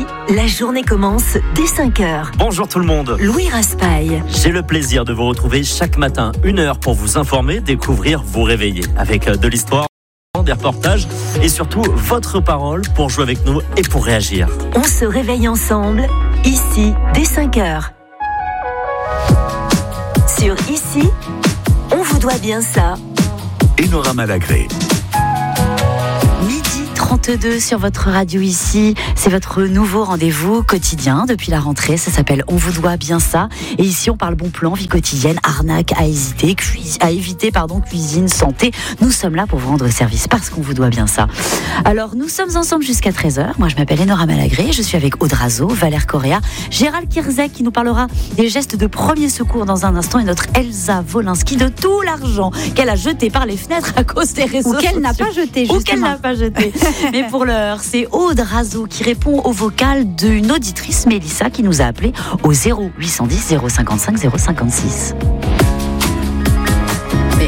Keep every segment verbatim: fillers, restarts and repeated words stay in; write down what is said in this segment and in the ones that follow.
Ici, la journée commence dès cinq heures. Bonjour tout le monde. Louis Raspail. J'ai le plaisir de vous retrouver chaque matin, une heure pour vous informer, découvrir, vous réveiller. Avec de l'histoire, des reportages et surtout votre parole pour jouer avec nous et pour réagir. On se réveille ensemble, ici, dès cinq heures. Sur Ici, on vous doit bien ça. Enora Malagré. trente-deux sur votre radio Ici, c'est votre nouveau rendez-vous quotidien depuis la rentrée, ça s'appelle On vous doit bien ça, et ici on parle bon plan, vie quotidienne, arnaque à hésiter, cuis- à éviter, pardon, cuisine, santé, nous sommes là pour vous rendre service parce qu'on vous doit bien ça. Alors nous sommes ensemble jusqu'à treize heures, moi je m'appelle Enora Malagré, je suis avec Aude Razo, Valère Correa, Gérald Kierzek qui nous parlera des gestes de premier secours dans un instant et notre Elsa Wolinski de tout l'argent qu'elle a jeté par les fenêtres à cause des réseaux Ou qu'elle sociaux. n'a pas jeté, justement. Ou qu'elle n'a pas jeté. Mais pour l'heure, c'est Aude Razo qui répond au vocal d'une auditrice, Mélissa, qui nous a appelé au zéro huit cent dix zéro cinquante-cinq zéro cinquante-six. Mais...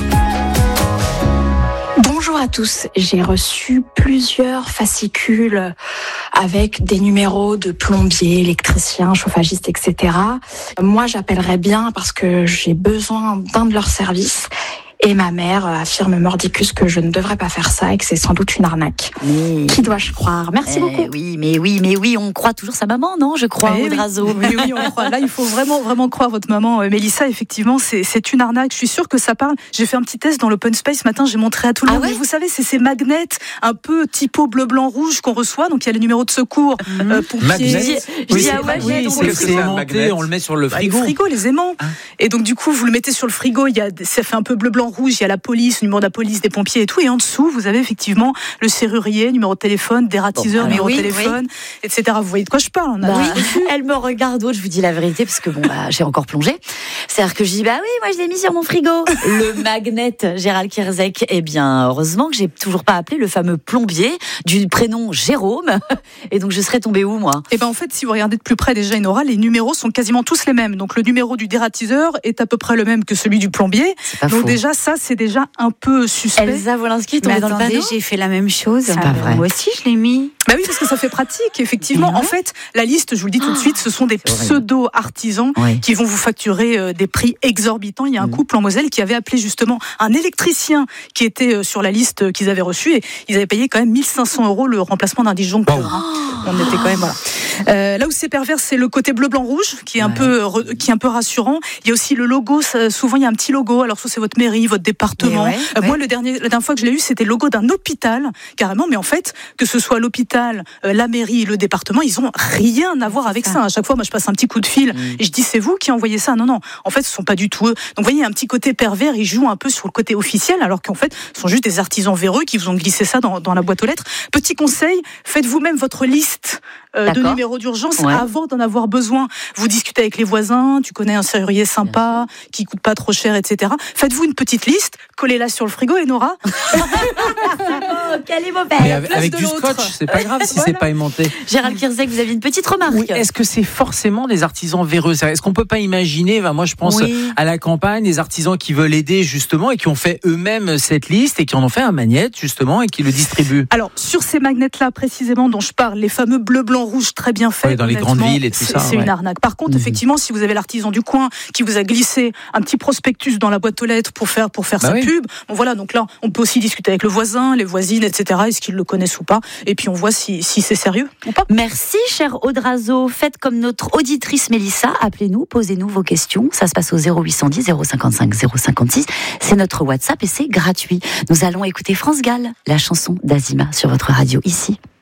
Bonjour à tous, j'ai reçu plusieurs fascicules avec des numéros de plombiers, électriciens, chauffagistes, et cetera. Moi, j'appellerais bien parce que j'ai besoin d'un de leurs services. Et ma mère affirme mordicus que je ne devrais pas faire ça et que c'est sans doute une arnaque. Mais... Qui dois-je croire ? Merci eh beaucoup. Oui, mais oui, mais oui, on croit toujours sa maman, non ? Je crois, Eh Aude oui. Razo. Oui, oui, on croit. Là, il faut vraiment, vraiment croire votre maman, euh, Mélissa. Effectivement, c'est, c'est une arnaque. Je suis sûre que ça parle. J'ai fait un petit test dans l'open space ce matin. J'ai montré à tout le Ah monde. ouais Mais vous savez, c'est ces magnets un peu typo bleu, blanc, rouge qu'on reçoit. Donc, il y a les numéros de secours, euh, pompiers. Magnet. Je Oui, dis, ah c'est- ouais, oui, j'ai- c'est- oui, C'est aimanté, on le met sur le Bah, les frigo. frigos, les aimants. Hein Et donc, du coup, vous le mettez sur le frigo. Il y a, ça fait un peu bleu, blanc, rouge. Il y a la police, le numéro de la police, des pompiers et tout. Et en dessous, vous avez effectivement le serrurier, numéro de téléphone, des ratiseurs, Bon, numéro alors, de oui, téléphone, et cetera. Vous voyez de quoi je parle. On a Bah, tous- elle me regarde, Aude, je vous dis la vérité, parce que bon, bah, j'ai encore plongé. C'est-à-dire que je dis, bah oui, moi je l'ai mis sur mon frigo. Le magnet Gérald Kierzek. Eh bien, heureusement que j'ai toujours pas appelé le fameux plombier du prénom Jérôme. Et donc, je serais tombée où, moi ? Eh ben en fait, si vous regardez de plus près déjà, Enora, les numéros sont quasiment tous les mêmes. Donc le numéro du dératiseur est à peu près le même que celui du plombier. C'est pas Donc faux. déjà, ça, c'est déjà un peu suspect. Elsa Wolinski est Mais tombée dans le attendez, panneau. j'ai fait la même chose. C'est pas vrai. Moi aussi, je l'ai mis. Bah oui, parce que ça fait pratique, effectivement. Mais En ouais. fait, la liste, je vous le dis tout de suite, ce sont des C'est horrible. pseudo-artisans Oui. qui vont vous facturer euh, des prix exorbitants. Il y a un Mhm. couple en Moselle qui avait appelé justement un électricien qui était euh, sur la liste euh, qu'ils avaient reçue et ils avaient payé quand même mille cinq cents euros le remplacement d'un disjoncteur. Wow. hein. On était quand même, voilà. Euh, là où c'est pervers, c'est le côté bleu, blanc, rouge, qui est un Ouais. peu, re- qui est un peu rassurant. Il y a aussi le logo. Ça, souvent, il y a un petit logo. Alors, soit c'est votre mairie, votre département. Mais ouais, Euh, ouais. Moi, le dernier, la dernière fois que je l'ai eu, c'était le logo d'un hôpital, carrément. Mais en fait, que ce soit l'hôpital, euh, la mairie, le département, ils ont rien à voir avec ça. ça. À chaque fois, moi, je passe un petit coup de fil Mm. et je dis, c'est vous qui envoyez ça. Non, non. En fait, ce sont pas du tout eux. Donc, vous voyez, il y a un petit côté pervers. Ils jouent un peu sur le côté officiel, alors qu'en fait, ce sont juste des artisans véreux qui vous ont glissé ça dans, dans la boîte aux lettres. Petit conseil, faites vous-même votre liste euh, de D'accord. numéros d'urgence Ouais. avant d'en avoir besoin. Vous discutez avec les voisins, tu connais un serrurier sympa, qui coûte pas trop cher, et cetera. Faites-vous une petite liste, collez-la sur le frigo, Enora. Oh, quelle est Mais mauvaise. avec, place avec de du l'autre. scotch, c'est pas grave si Voilà. c'est pas aimanté. Gérald Kierzek, vous aviez une petite remarque. Oui, est-ce que c'est forcément des artisans véreux ? Est-ce qu'on peut pas imaginer, ben moi je pense Oui. à la campagne, des artisans qui veulent aider justement et qui ont fait eux-mêmes cette liste et qui en ont fait un magnet justement et qui le distribuent. Alors, sur ces magnets-là précisément dont je parle, les fameux bleu, blanc, rouge très bien faits, Ouais, dans les honnêtement, grandes villes et tout c'est- ça, c'est ouais. une arnaque. Par contre, Mhm. effectivement, si vous avez l'artisan du coin qui vous a glissé un petit prospectus dans la boîte aux lettres pour faire, pour faire Bah sa oui. pub, bon voilà, donc là, on peut aussi discuter avec le voisin, les voisines, et cetera. Est-ce qu'ils le connaissent ou pas ? Et puis, on voit si, si c'est sérieux ou pas. Merci, cher Aude Razo. Faites comme notre auditrice Mélissa. Appelez-nous, posez-nous vos questions. Ça se passe au zéro huit cent dix zéro cinquante-cinq zéro cinquante-six. C'est notre WhatsApp et c'est gratuit. Nous allons écouter France Gall, la chanson d'Azima sur votre radio Ici.